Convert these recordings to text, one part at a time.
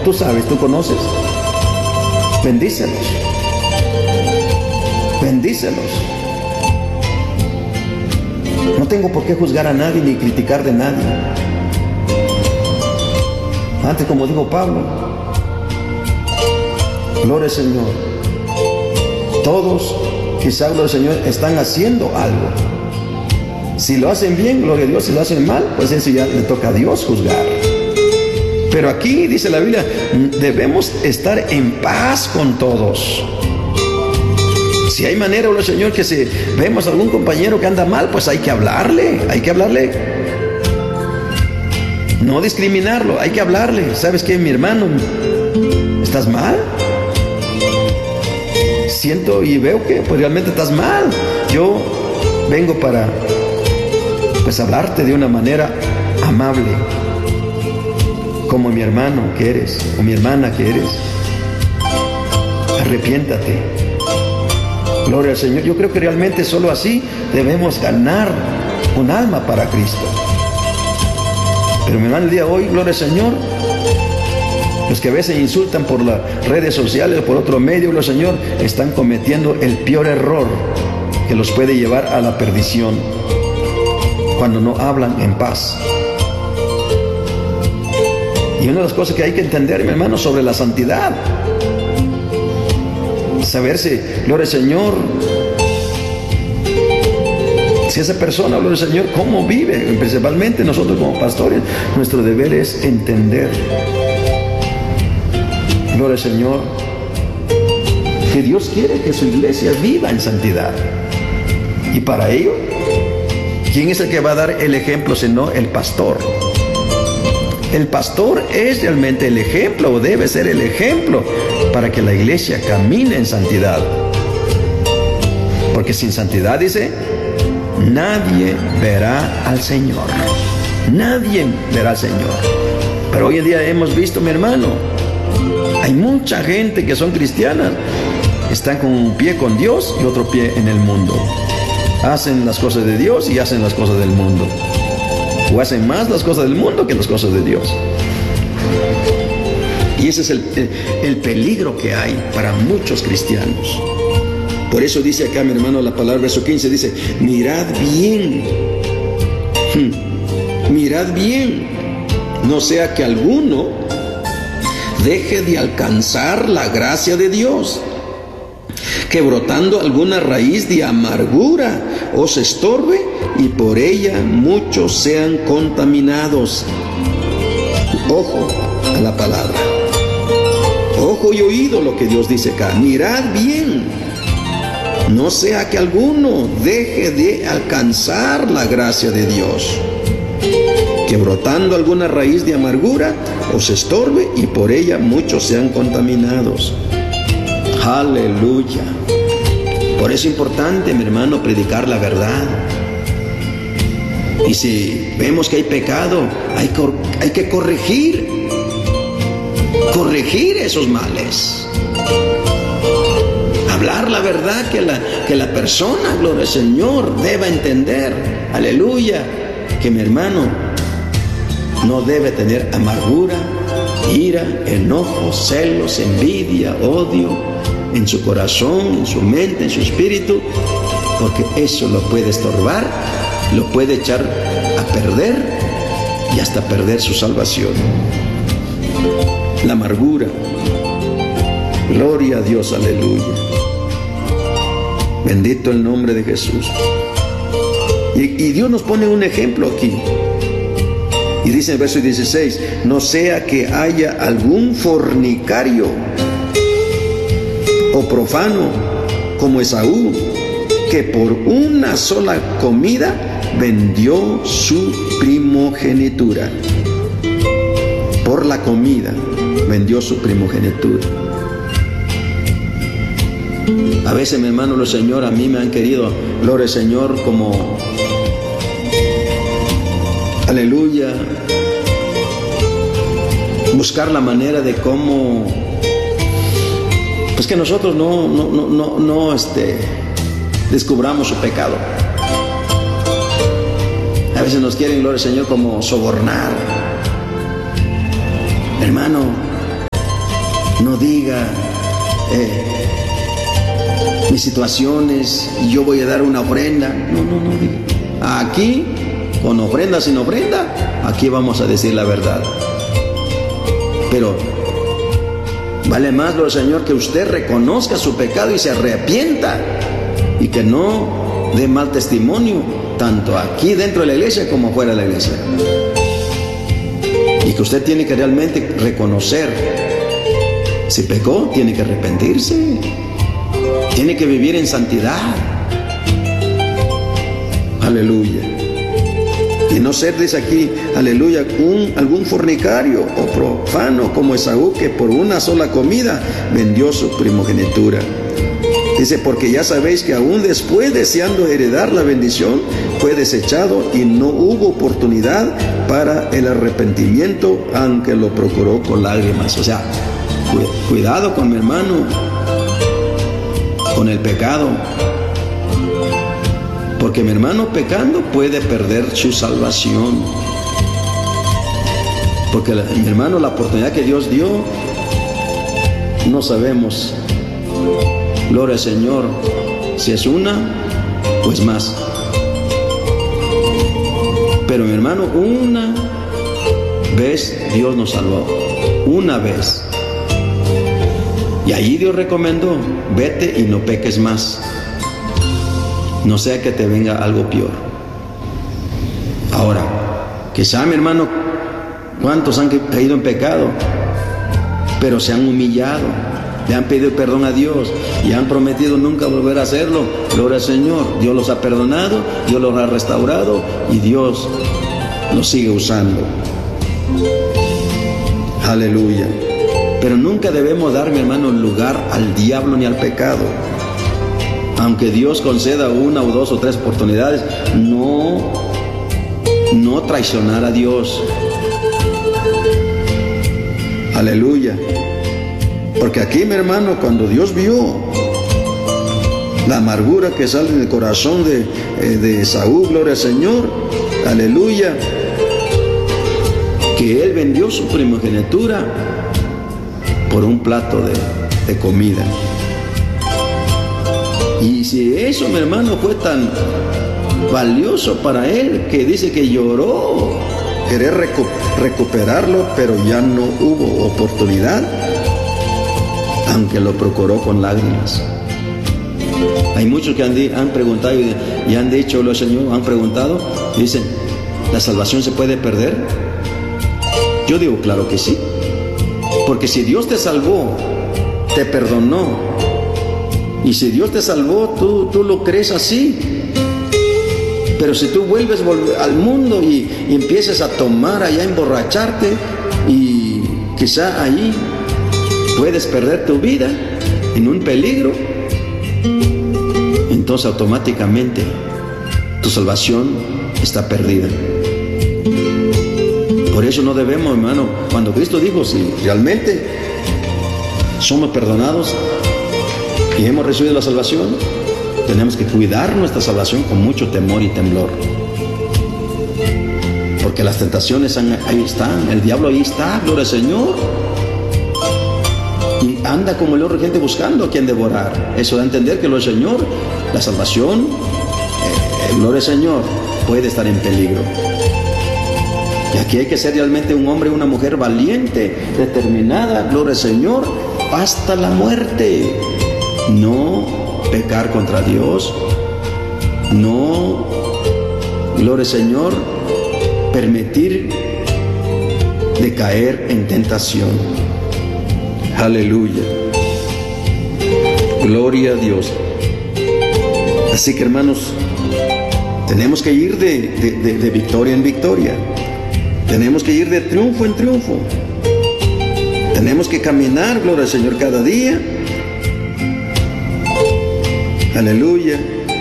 tú sabes, tú conoces. Bendícelos. Bendícelos. No tengo por qué juzgar a nadie ni criticar de nadie. Antes, como dijo Pablo, gloria al Señor, todos, quizá gloria al Señor, están haciendo algo. Si lo hacen bien, gloria a Dios. Si lo hacen mal, pues eso ya le toca a Dios juzgar. Pero aquí dice la Biblia, debemos estar en paz con todos. Si hay manera, gloria al Señor, que si vemos a algún compañero que anda mal, pues hay que hablarle. No discriminarlo, hay que hablarle. ¿Sabes qué, mi hermano? ¿Estás mal? Siento y veo que pues realmente estás mal. Yo vengo para pues hablarte de una manera amable, como mi hermano que eres, o mi hermana que eres. Arrepiéntate. Gloria al Señor. Yo creo que realmente solo así debemos ganar un alma para Cristo. Pero mi hermano, el día de hoy, gloria al Señor, los que a veces insultan por las redes sociales, por otro medio, gloria al Señor, están cometiendo el peor error que los puede llevar a la perdición, cuando no hablan en paz. Y una de las cosas que hay que entender, mi hermano, sobre la santidad, saberse, gloria al Señor, si esa persona, gloria al Señor, cómo vive. Principalmente nosotros como pastores, nuestro deber es entender, gloria al Señor, que Dios quiere que su iglesia viva en santidad. Y para ello, ¿quién es el que va a dar el ejemplo sino el pastor? El pastor es realmente el ejemplo, o debe ser el ejemplo, para que la iglesia camine en santidad. Porque sin santidad, dice, nadie verá al Señor. Nadie verá al Señor. Pero hoy en día hemos visto, mi hermano, hay mucha gente que son cristianas, están con un pie con Dios y otro pie en el mundo. Hacen las cosas de Dios y hacen las cosas del mundo. O hacen más las cosas del mundo que las cosas de Dios. Y ese es el peligro que hay para muchos cristianos. Por eso dice acá, mi hermano, la palabra, verso 15, dice, mirad bien. Mirad bien. No sea que alguno deje de alcanzar la gracia de Dios, que brotando alguna raíz de amargura os estorbe y por ella muchos sean contaminados. Ojo a la palabra. Ojo y oído lo que Dios dice acá. Mirad bien. No sea que alguno deje de alcanzar la gracia de Dios, que brotando alguna raíz de amargura os estorbe y por ella muchos sean contaminados. Aleluya. Por eso es importante, mi hermano, predicar la verdad. Y si vemos que hay pecado, hay que corregir esos males. Hablar la verdad que la persona, gloria al Señor, deba entender. Aleluya. Que mi hermano no debe tener amargura, ira, enojo, celos, envidia, odio en su corazón, en su mente, en su espíritu, porque eso lo puede estorbar, lo puede echar a perder y hasta perder su salvación. La amargura. Gloria a Dios, aleluya. Bendito el nombre de Jesús. Y Dios nos pone un ejemplo aquí. Y dice en el verso 16, no sea que haya algún fornicario o profano como Esaú, que por una sola comida vendió su primogenitura. Por la comida vendió su primogenitura. A veces, mi hermano, los Señor, a mí me han querido, gloria al Señor, como, aleluya, buscar la manera de cómo, pues que nosotros no descubramos su pecado. A veces nos quieren, gloria al Señor, como sobornar. Hermano, no diga mis situaciones y yo voy a dar una ofrenda. No diga. Aquí, con ofrenda, sin ofrenda, aquí vamos a decir la verdad. Pero vale más, Lord Señor, que usted reconozca su pecado y se arrepienta, y que no dé mal testimonio, tanto aquí dentro de la iglesia como fuera de la iglesia. Y que usted tiene que realmente reconocer, si pecó, tiene que arrepentirse, tiene que vivir en santidad. Aleluya. Y no ser, dice aquí, aleluya, algún fornicario o profano como Esaú, que por una sola comida vendió su primogenitura. Dice, porque ya sabéis que aún después, deseando heredar la bendición, fue desechado y no hubo oportunidad para el arrepentimiento, aunque lo procuró con lágrimas. O sea, cuidado con mi hermano, con el pecado. Porque mi hermano pecando puede perder su salvación. Porque mi hermano, la oportunidad que Dios dio, no sabemos, gloria al Señor, si es una, pues más. Pero mi hermano, una vez Dios nos salvó, una vez. Y ahí Dios recomendó, vete y no peques más, no sea que te venga algo peor. Ahora, quizá mi hermano, ¿cuántos han caído en pecado? Pero se han humillado, le han pedido perdón a Dios y han prometido nunca volver a hacerlo. Gloria al Señor, Dios los ha perdonado, Dios los ha restaurado y Dios los sigue usando. Aleluya. Pero nunca debemos dar, mi hermano, lugar al diablo ni al pecado. Aunque Dios conceda una o dos o tres oportunidades, no traicionar a Dios. Aleluya. Porque aquí, mi hermano, cuando Dios vio la amargura que sale en el corazón de Saúl, gloria al Señor, aleluya, que él vendió su primogenitura por un plato de comida. Y si eso, mi hermano, fue tan valioso para él, que dice que lloró, querer recuperarlo, pero ya no hubo oportunidad, aunque lo procuró con lágrimas. Hay muchos que han preguntado y han dicho, lo Señor, han preguntado, y dicen, ¿la salvación se puede perder? Yo digo, claro que sí. Porque si Dios te salvó, te perdonó, y si Dios te salvó, tú lo crees así. Pero si tú vuelves al mundo y empiezas a tomar allá, a emborracharte, y quizá ahí puedes perder tu vida en un peligro, entonces automáticamente tu salvación está perdida. Por eso no debemos, hermano, cuando Cristo dijo, si realmente somos perdonados y hemos recibido la salvación, tenemos que cuidar nuestra salvación con mucho temor y temblor. Porque las tentaciones ahí están, el diablo ahí está, gloria al Señor. Y anda como león rugiente buscando a quien devorar. Eso da a entender que lo del Señor, la salvación, gloria al Señor, puede estar en peligro. Y aquí hay que ser realmente un hombre y una mujer valiente, determinada, gloria al Señor, hasta la muerte. No pecar contra Dios, no, gloria al Señor, permitir de caer en tentación. Aleluya. Gloria a Dios. Así que, hermanos, tenemos que ir de victoria en victoria. Tenemos que ir de triunfo en triunfo. Tenemos que caminar, gloria al Señor, cada día. Aleluya.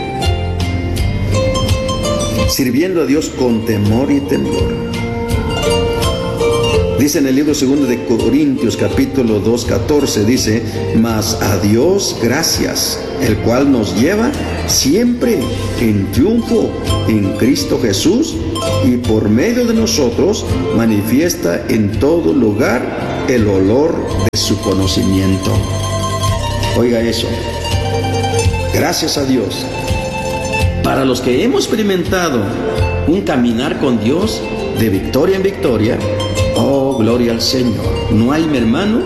Sirviendo a Dios con temor y temblor. Dice en el libro 2 de Corintios, capítulo 2, 14, dice, mas a Dios gracias, el cual nos lleva siempre en triunfo en Cristo Jesús, y por medio de nosotros manifiesta en todo lugar el olor de su conocimiento. Oiga eso. Gracias a Dios. Para los que hemos experimentado un caminar con Dios de victoria en victoria, oh, gloria al Señor. No hay, mi hermano,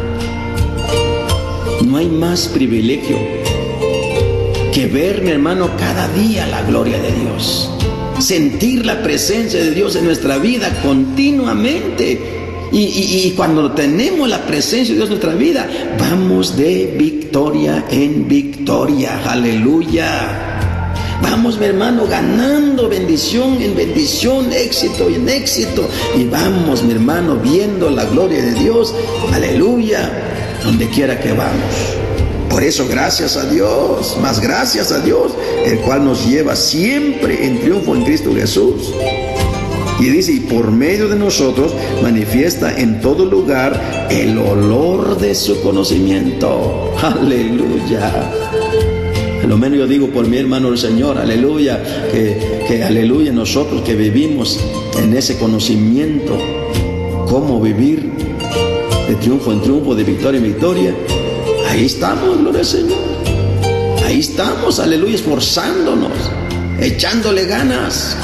no hay más privilegio que ver, mi hermano, cada día la gloria de Dios. Sentir la presencia de Dios en nuestra vida continuamente. Y cuando tenemos la presencia de Dios en nuestra vida, vamos de victoria en victoria. Aleluya. Vamos, mi hermano, ganando bendición en bendición, éxito en éxito. Y vamos, mi hermano, viendo la gloria de Dios. Aleluya. Donde quiera que vamos. Por eso, gracias a Dios, más gracias a Dios, el cual nos lleva siempre en triunfo en Cristo Jesús. Y dice, y por medio de nosotros manifiesta en todo lugar el olor de su conocimiento. Aleluya. Lo menos yo digo por mi hermano el Señor, aleluya, que aleluya, nosotros que vivimos en ese conocimiento, cómo vivir de triunfo en triunfo, de victoria en victoria. Ahí estamos, gloria al Señor. Ahí estamos, aleluya, esforzándonos, echándole ganas,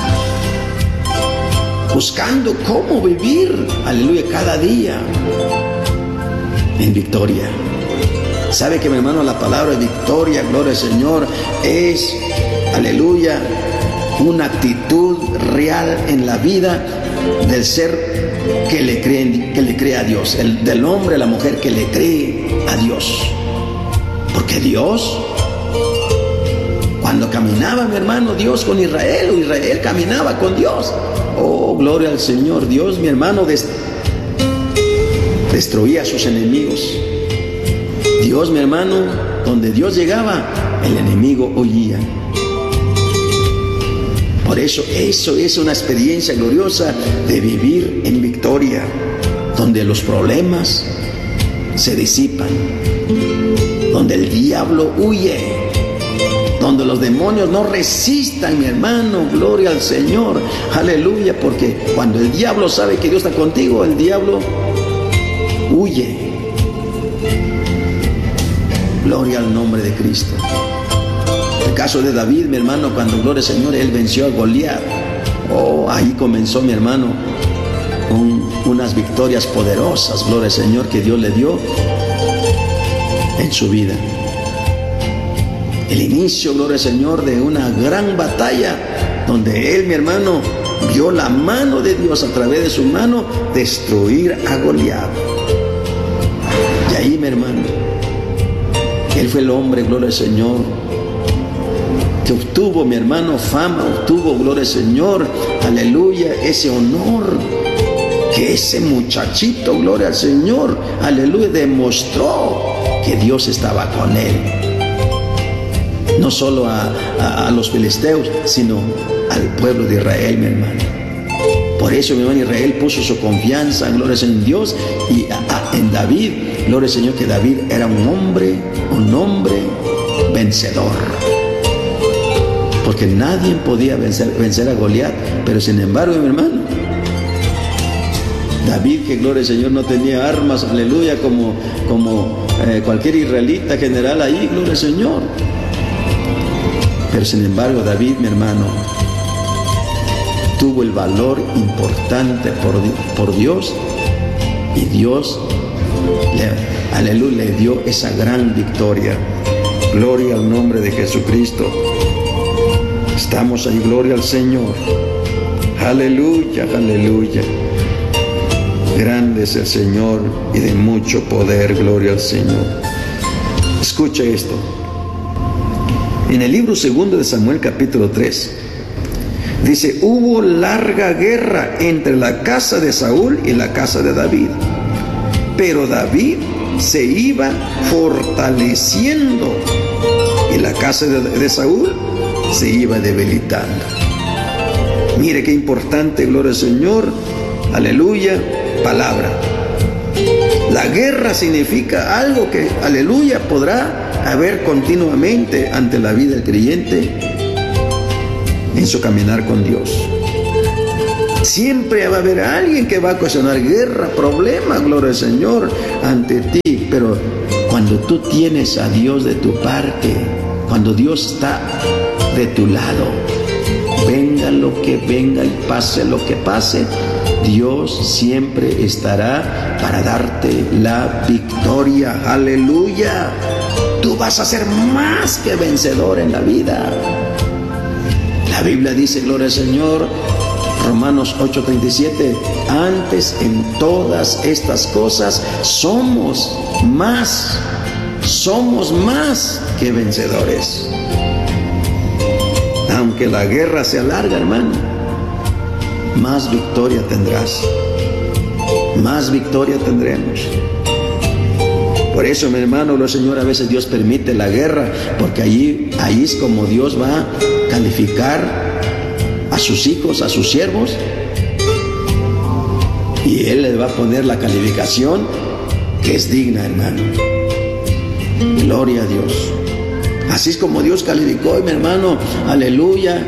buscando cómo vivir, aleluya, cada día en victoria. ¿Sabe que, mi hermano, la palabra victoria, gloria al Señor, es, aleluya, una actitud real en la vida del ser que le cree a Dios, del hombre, la mujer que le cree a Dios? Porque Dios, cuando caminaba, mi hermano, Dios con Israel, o Israel caminaba con Dios, oh, gloria al Señor, Dios, mi hermano, destruía a sus enemigos. Dios, mi hermano, donde Dios llegaba, el enemigo huía. Por eso es una experiencia gloriosa de vivir en victoria, donde los problemas se disipan, donde el diablo huye, donde los demonios no resistan, mi hermano, gloria al Señor, aleluya, porque cuando el diablo sabe que Dios está contigo, el diablo huye. Gloria al nombre de Cristo. El caso de David, mi hermano, cuando, gloria al Señor, él venció a Goliat. Oh, ahí comenzó, mi hermano, unas victorias poderosas, gloria al Señor, que Dios le dio en su vida. El inicio, gloria al Señor, de una gran batalla, donde él, mi hermano, vio la mano de Dios a través de su mano destruir a Goliat. Y ahí, mi hermano, él fue el hombre, gloria al Señor, que obtuvo, mi hermano, fama, obtuvo, gloria al Señor, aleluya, ese honor, que ese muchachito, gloria al Señor, aleluya, demostró que Dios estaba con él. No solo a los filisteos, sino al pueblo de Israel, mi hermano. Por eso, mi hermano, Israel puso su confianza, gloria al Señor, en Dios y en David. Gloria al Señor, que David era un hombre vencedor. Porque nadie podía vencer a Goliat, pero sin embargo, mi hermano, David, que gloria al Señor, no tenía armas, aleluya, como cualquier israelita general ahí, gloria al Señor. Pero sin embargo, David, mi hermano, tuvo el valor importante por Dios, y Dios aleluya, le dio esa gran victoria. Gloria al nombre de Jesucristo. Estamos ahí, gloria al Señor. Aleluya, aleluya. Grande es el Señor y de mucho poder, gloria al Señor. Escucha esto. En el libro 2 de Samuel, capítulo 3, dice: hubo larga guerra entre la casa de Saúl y la casa de David, pero David se iba fortaleciendo y la casa de Saúl se iba debilitando. Mire qué importante, gloria al Señor, aleluya, palabra. La guerra significa algo que, aleluya, podrá haber continuamente ante la vida del creyente en su caminar con Dios. Siempre va a haber alguien que va a ocasionar guerra, problema, gloria al Señor, ante ti. Pero cuando tú tienes a Dios de tu parte, cuando Dios está de tu lado, venga lo que venga y pase lo que pase, Dios siempre estará para darte la victoria. Aleluya. Tú vas a ser más que vencedor en la vida. La Biblia dice, gloria al Señor, Romanos 8:37, antes en todas estas cosas somos más que vencedores. Aunque la guerra sea larga, hermano, más victoria tendrás, más victoria tendremos. Por eso, mi hermano, lo Señor, a veces Dios permite la guerra, porque ahí es como Dios va a calificar a sus hijos, a sus siervos, y Él les va a poner la calificación que es digna, hermano. Gloria a Dios. Así es como Dios calificó, mi hermano, aleluya.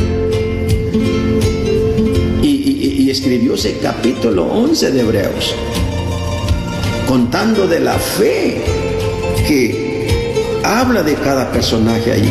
Y escribió ese capítulo 11 de Hebreos, contando de la fe que habla de cada personaje allí.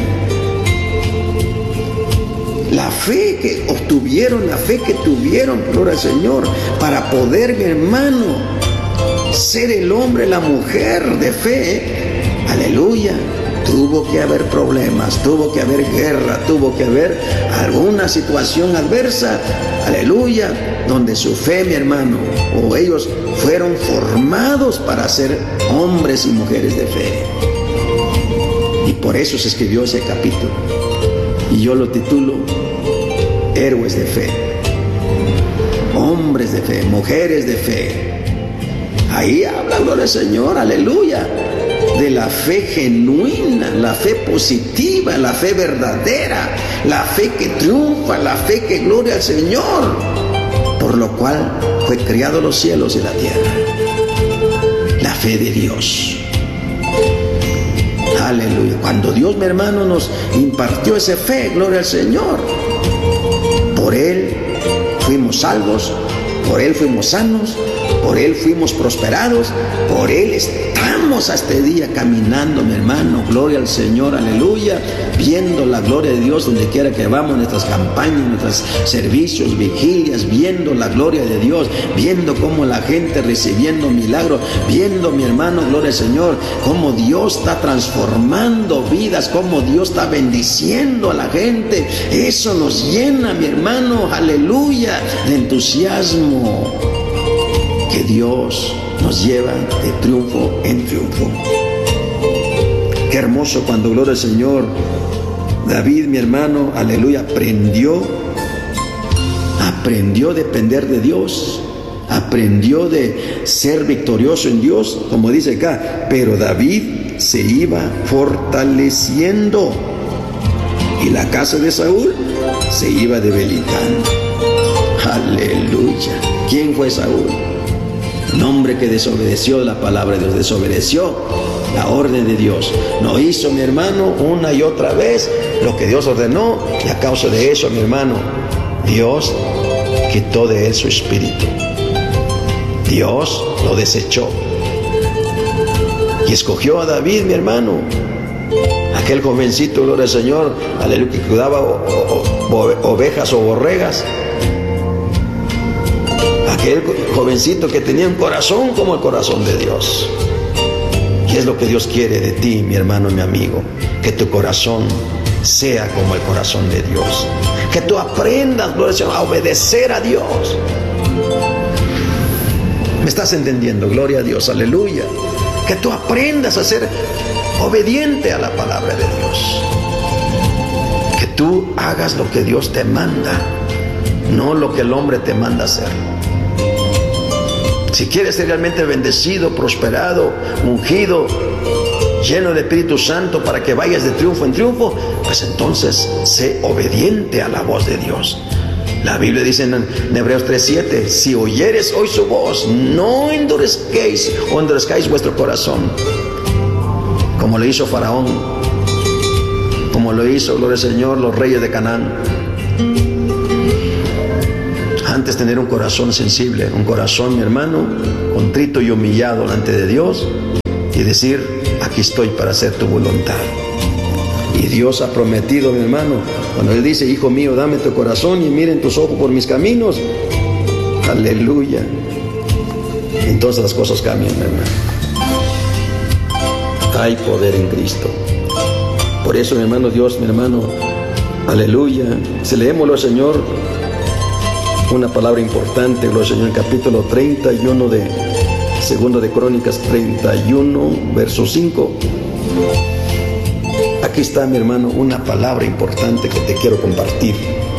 La fe que obtuvieron, la fe que tuvieron, gloria al Señor, para poder, mi hermano, ser el hombre, la mujer de fe. Aleluya. Tuvo que haber problemas, tuvo que haber guerra, tuvo que haber alguna situación adversa, aleluya, donde su fe, mi hermano, o ellos fueron formados para ser hombres y mujeres de fe. Y por eso se escribió ese capítulo. Y yo lo titulo Héroes de Fe. Hombres de fe, mujeres de fe. Ahí habla, gloria al Señor, aleluya, de la fe genuina, la fe positiva, la fe verdadera, la fe que triunfa, la fe que gloria al Señor, por lo cual fue creado los cielos y la tierra. La fe de Dios. Aleluya. Cuando Dios, mi hermano, nos impartió esa fe, gloria al Señor, por Él fuimos salvos, por Él fuimos sanos, por Él fuimos prosperados, por Él estamos hasta este día caminando, mi hermano, gloria al Señor, aleluya, viendo la gloria de Dios donde quiera que vamos, nuestras campañas, nuestros servicios, vigilias, viendo la gloria de Dios, viendo cómo la gente recibiendo milagros, viendo, mi hermano, gloria al Señor, cómo Dios está transformando vidas, cómo Dios está bendiciendo a la gente. Eso nos llena, mi hermano, aleluya, de entusiasmo, que Dios nos lleva de triunfo en triunfo. Qué hermoso cuando, gloria al Señor, David, mi hermano, aleluya, aprendió a depender de Dios, aprendió de ser victorioso en Dios, como dice acá, pero David se iba fortaleciendo y la casa de Saúl se iba debilitando. Aleluya. ¿Quién fue Saúl? Un hombre que desobedeció la palabra de Dios, desobedeció la orden de Dios. No hizo, mi hermano, una y otra vez lo que Dios ordenó, y a causa de eso, mi hermano, Dios quitó de él su espíritu. Dios lo desechó. Y escogió a David, mi hermano, aquel jovencito, gloria al Señor, aleluya, que cuidaba ovejas o borregas. Aquel jovencito que tenía un corazón como el corazón de Dios. Y es lo que Dios quiere de ti, mi hermano y mi amigo, que tu corazón sea como el corazón de Dios, que tú aprendas, gloria al Señor, a obedecer a Dios. ¿Me estás entendiendo? Gloria a Dios, aleluya. Que tú aprendas a ser obediente a la palabra de Dios, que tú hagas lo que Dios te manda, no lo que el hombre te manda hacer. Si quieres ser realmente bendecido, prosperado, ungido, lleno del Espíritu Santo para que vayas de triunfo en triunfo, pues entonces sé obediente a la voz de Dios. La Biblia dice en Hebreos 3:7, si oyeres hoy su voz, no endurezcáis vuestro corazón, como lo hizo Faraón, como lo hizo, gloria al Señor, los reyes de Canaán. importante es tener un corazón sensible, un corazón, mi hermano, contrito y humillado delante de Dios y decir, aquí estoy para hacer tu voluntad. Y Dios ha prometido, mi hermano, cuando Él dice, hijo mío, dame tu corazón y miren tus ojos por mis caminos, aleluya, entonces las cosas cambian, mi hermano. Hay poder en Cristo. Por eso, mi hermano, Dios, mi hermano, aleluya, si leémoslo, Señor, una palabra importante, gloria al Señor, en capítulo 31 de Segundo de Crónicas 31, verso 5. Aquí está, mi hermano, una palabra importante que te quiero compartir,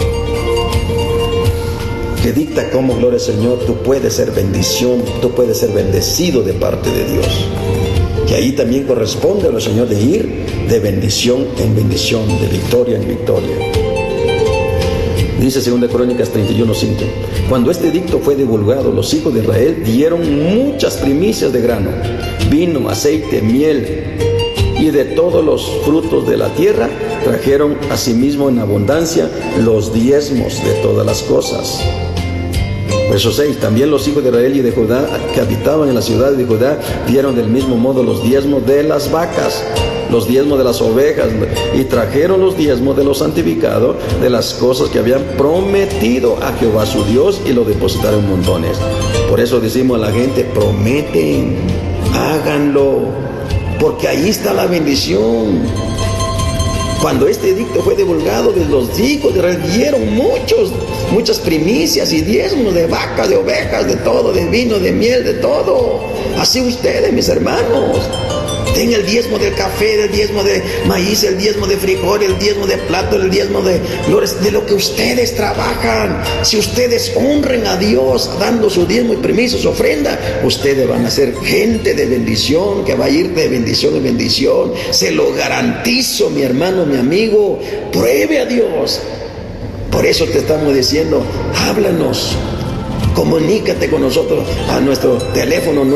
que dicta cómo, gloria al Señor, tú puedes ser bendición, tú puedes ser bendecido de parte de Dios. Y ahí también corresponde, gloria al Señor, de ir de bendición en bendición, de victoria en victoria. Dice 2 Crónicas 31:5. Cuando este edicto fue divulgado, los hijos de Israel dieron muchas primicias de grano, vino, aceite, miel y de todos los frutos de la tierra. Trajeron asimismo en abundancia los diezmos de todas las cosas. Verso 6. También los hijos de Israel y de Judá que habitaban en la ciudad de Judá dieron del mismo modo los diezmos de las vacas, los diezmos de las ovejas, y trajeron los diezmos de los santificados, de las cosas que habían prometido a Jehová su Dios, y lo depositaron en montones. Por eso decimos a la gente, prometen, háganlo, porque ahí está la bendición. Cuando este edicto fue divulgado, de los hijos de Israel dieron muchas primicias y diezmos de vacas, de ovejas, de todo, de vino, de miel, de todo. Así ustedes, mis hermanos, den el diezmo del café, el diezmo de maíz, el diezmo de frijol, el diezmo de plato, el diezmo de flores, de lo que ustedes trabajan. Si ustedes honren a Dios dando su diezmo y primicia, su ofrenda, ustedes van a ser gente de bendición, que va a ir de bendición en bendición. Se lo garantizo, mi hermano, mi amigo. Pruebe a Dios. Por eso te estamos diciendo, háblanos. Comunícate con nosotros a nuestro teléfono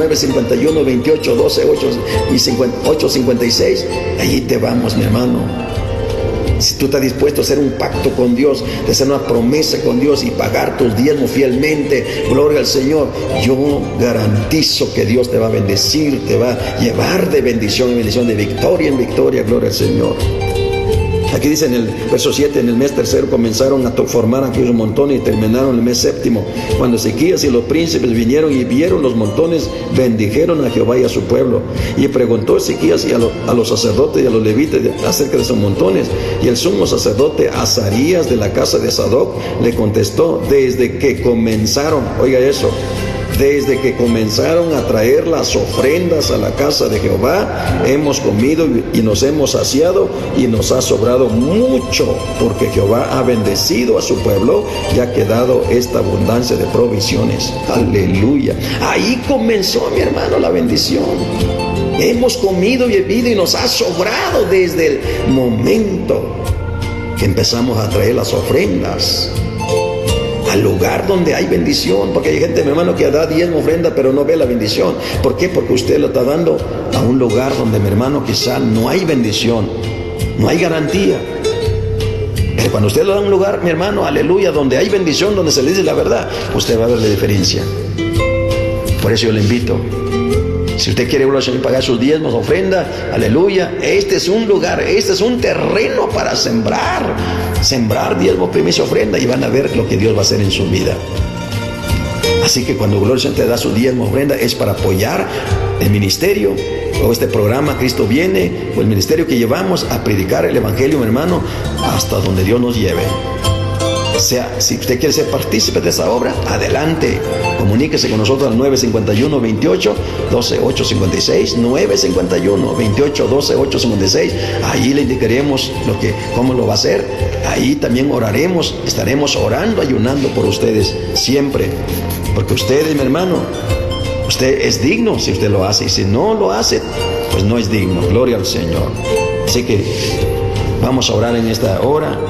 951-28-12-856. Allí te vamos, mi hermano. Si tú estás dispuesto a hacer un pacto con Dios, de hacer una promesa con Dios y pagar tus diezmos fielmente, gloria al Señor, yo garantizo que Dios te va a bendecir, te va a llevar de bendición en bendición, de victoria en victoria, gloria al Señor. Aquí dice en el verso 7, en el mes tercero comenzaron a formar aquellos montones y terminaron el mes séptimo. Cuando Ezequías y los príncipes vinieron y vieron los montones, bendijeron a Jehová y a su pueblo. Y preguntó Ezequías y a los sacerdotes y a los levitas acerca de esos montones. Y el sumo sacerdote Azarías de la casa de Sadoc le contestó, desde que comenzaron, oiga eso, desde que comenzaron a traer las ofrendas a la casa de Jehová, hemos comido y nos hemos saciado y nos ha sobrado mucho, porque Jehová ha bendecido a su pueblo y ha quedado esta abundancia de provisiones. Aleluya. Ahí comenzó, mi hermano, la bendición. Hemos comido y bebido y nos ha sobrado desde el momento que empezamos a traer las ofrendas al lugar donde hay bendición, porque hay gente, mi hermano, que da diezmo, ofrenda, pero no ve la bendición. ¿Por qué? Porque usted lo está dando a un lugar donde, mi hermano, quizá no hay bendición, no hay garantía. Pero cuando usted lo da a un lugar, mi hermano, aleluya, donde hay bendición, donde se le dice la verdad, usted va a ver la diferencia. Por eso yo le invito, si usted quiere pagar sus diezmos, ofrenda, aleluya, este es un lugar, este es un terreno para sembrar diezmo, primicia, ofrenda, y van a ver lo que Dios va a hacer en su vida. Así que cuando Gloria te da su diezmo, ofrenda, es para apoyar el ministerio o este programa Cristo Viene, o el ministerio que llevamos a predicar el evangelio, mi hermano, hasta donde Dios nos lleve. O sea, si usted quiere ser partícipe de esa obra, adelante, comuníquese con nosotros al 951-28-12-856, 951-28-12-856, ahí le indicaremos cómo lo va a hacer. Ahí también oraremos, estaremos orando, ayunando por ustedes siempre, porque ustedes, mi hermano, usted es digno si usted lo hace, y si no lo hace, pues no es digno. Gloria al Señor. Así que vamos a orar en esta hora.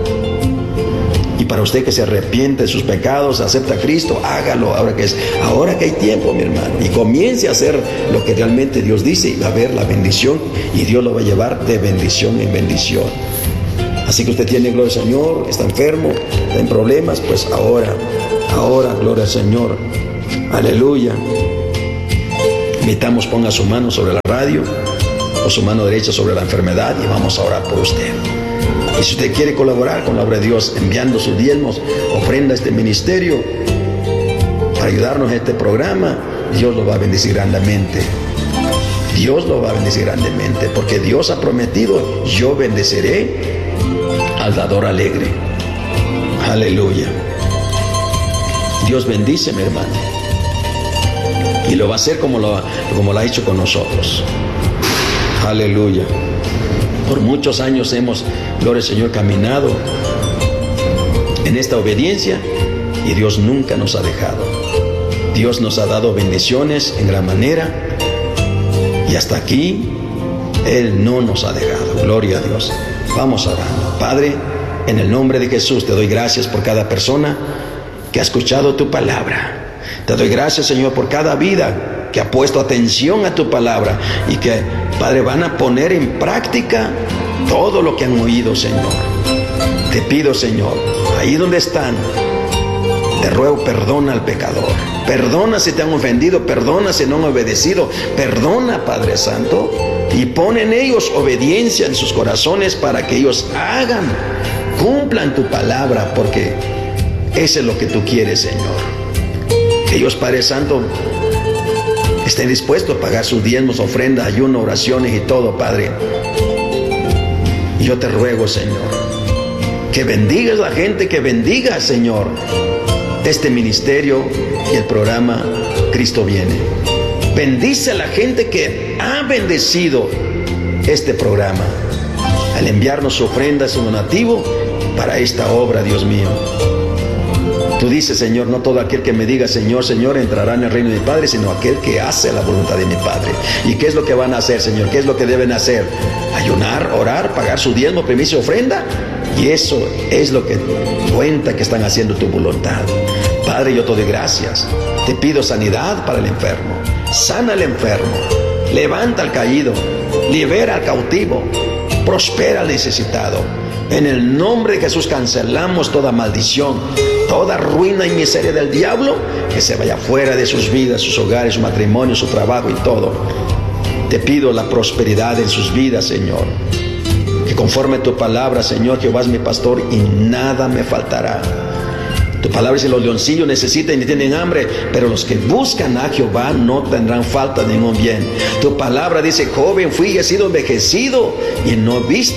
Y para usted que se arrepiente de sus pecados, acepta a Cristo, hágalo ahora que hay tiempo, mi hermano, y comience a hacer lo que realmente Dios dice, y va a ver la bendición, y Dios lo va a llevar de bendición en bendición. Así que usted tiene, gloria al Señor, está enfermo, está en problemas, pues ahora Ahora, gloria al Señor. Aleluya. Invitamos, ponga su mano sobre la radio o su mano derecha sobre la enfermedad y vamos a orar por usted. Y si usted quiere colaborar con la obra de Dios enviando sus diezmos, ofrenda a este ministerio para ayudarnos a este programa, Dios lo va a bendecir grandemente. Dios lo va a bendecir grandemente, porque Dios ha prometido: yo bendeciré al dador alegre. Aleluya. Dios bendice, mi hermano, y lo va a hacer como lo ha hecho con nosotros. Aleluya. Por muchos años hemos, gloria al Señor, caminado en esta obediencia y Dios nunca nos ha dejado. Dios nos ha dado bendiciones en gran manera y hasta aquí Él no nos ha dejado. Gloria a Dios. Vamos orando. Padre, en el nombre de Jesús te doy gracias por cada persona que ha escuchado tu palabra. Te doy gracias, Señor, por cada vida que ha puesto atención a tu palabra y que, Padre, van a poner en práctica todo lo que han oído, Señor. Te pido, Señor, ahí donde están, te ruego, perdona al pecador. Perdona si te han ofendido, perdona si no han obedecido, perdona, Padre Santo, y pon en ellos obediencia en sus corazones para que ellos cumplan tu palabra, porque eso es lo que tú quieres, Señor. Que ellos, Padre Santo, estén dispuestos a pagar sus diezmos, ofrendas, ayuno, oraciones y todo, Padre. Y yo te ruego, Señor, que bendigas a la gente, que bendiga, Señor, este ministerio y el programa Cristo Viene. Bendice a la gente que ha bendecido este programa al enviarnos su ofrenda, su donativo para esta obra, Dios mío. Tú dices, Señor, no todo aquel que me diga Señor, Señor entrará en el reino de mi Padre, sino aquel que hace la voluntad de mi Padre. ¿Y qué es lo que van a hacer, Señor? ¿Qué es lo que deben hacer? Ayunar, orar, pagar su diezmo, primicia, ofrenda. Y eso es lo que cuenta, que están haciendo tu voluntad. Padre, yo te doy gracias. Te pido sanidad para el enfermo. Sana al enfermo. Levanta al caído. Libera al cautivo. Prospera al necesitado. En el nombre de Jesús cancelamos toda maldición, toda ruina y miseria del diablo, que se vaya fuera de sus vidas, sus hogares, su matrimonio, su trabajo y todo. Te pido la prosperidad en sus vidas, Señor. Que conforme a tu palabra, Señor, Jehová es mi pastor y nada me faltará. Tu palabra dice: los leoncillos necesitan y tienen hambre, pero los que buscan a Jehová no tendrán falta de ningún bien. Tu palabra dice: joven fui y he sido envejecido y no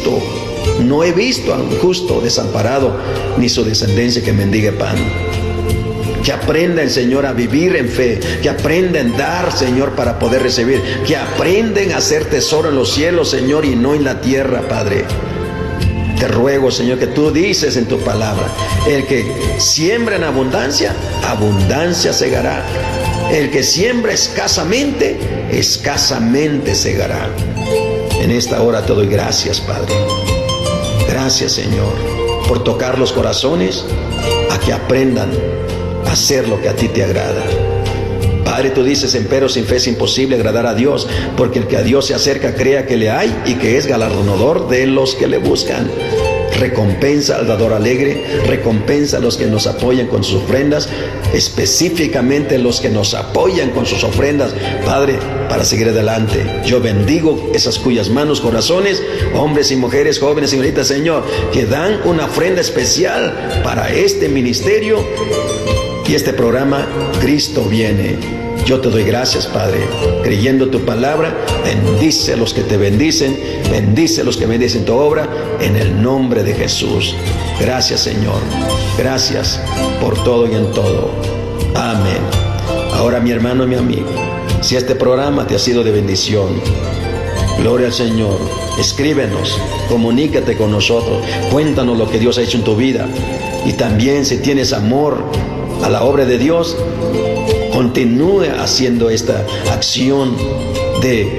he visto a un justo desamparado, ni su descendencia que mendigue pan. Que aprendan, Señor, a vivir en fe, que aprendan a dar, Señor, para poder recibir, que aprendan a hacer tesoro en los cielos, Señor, y no en la tierra, Padre. Te ruego, Señor, que tú dices en tu palabra: el que siembra en abundancia, abundancia segará. El que siembra escasamente, escasamente segará. En esta hora te doy gracias, Padre. Gracias, Señor, por tocar los corazones a que aprendan a hacer lo que a ti te agrada. Padre, tú dices: empero sin fe es imposible agradar a Dios, porque el que a Dios se acerca crea que le hay y que es galardonador de los que le buscan. Recompensa al dador alegre, recompensa a los que nos apoyan con sus ofrendas, específicamente los que nos apoyan con sus ofrendas, Padre, para seguir adelante. Yo bendigo esas cuyas manos, corazones, hombres y mujeres, jóvenes y señoritas, Señor, que dan una ofrenda especial para este ministerio y este programa Cristo Viene. Yo te doy gracias, Padre, creyendo tu palabra. Bendice a los que te bendicen, bendice a los que bendicen tu obra, en el nombre de Jesús. Gracias, Señor, gracias por todo y en todo. Amén. Ahora, mi hermano y mi amigo, si este programa te ha sido de bendición, gloria al Señor, escríbenos, comunícate con nosotros, cuéntanos lo que Dios ha hecho en tu vida. Y también, si tienes amor a la obra de Dios, continúe haciendo esta acción de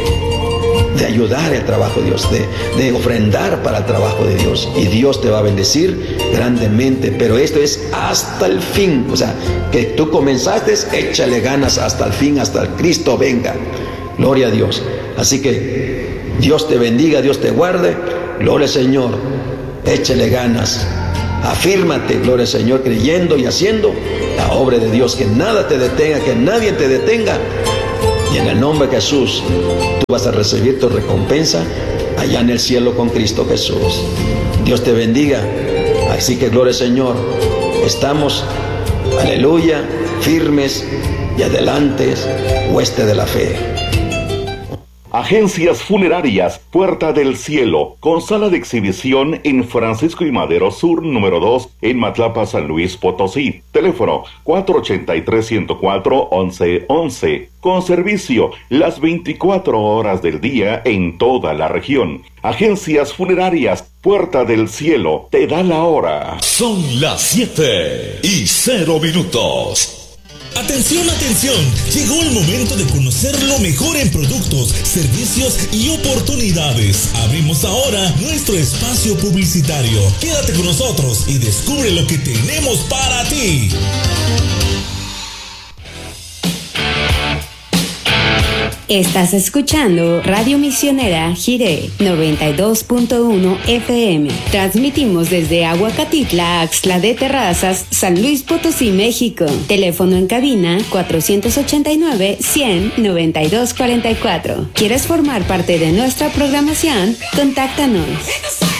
ayudar al trabajo de Dios, de ofrendar para el trabajo de Dios, y Dios te va a bendecir grandemente. Pero esto es hasta el fin, o sea, que tú comenzaste, échale ganas hasta el fin, hasta el Cristo venga. Gloria a Dios. Así que Dios te bendiga, Dios te guarde. Gloria al Señor. Échale ganas Afírmate, gloria al Señor, creyendo y haciendo la obra de Dios. Que nada te detenga, que nadie te detenga. Y en el nombre de Jesús, tú vas a recibir tu recompensa allá en el cielo con Cristo Jesús. Dios te bendiga. Así que, gloria al Señor, estamos, aleluya, firmes y adelantes, hueste de la fe. Agencias Funerarias Puerta del Cielo, con sala de exhibición en Francisco y Madero Sur, número 2, en Matlapa, San Luis Potosí. Teléfono 483-104-1111. Con servicio las 24 horas del día en toda la región. Agencias Funerarias Puerta del Cielo, te da la hora. Son las 7:00. Atención, atención, llegó el momento de conocer lo mejor en productos, servicios y oportunidades. Abrimos ahora nuestro espacio publicitario. Quédate con nosotros y descubre lo que tenemos para ti. Estás escuchando Radio Misionera Jiré 92.1 FM. Transmitimos desde Aguacatitla, Axtla de Terrazas, San Luis Potosí, México. Teléfono en cabina 489-100-9244. ¿Quieres formar parte de nuestra programación? Contáctanos.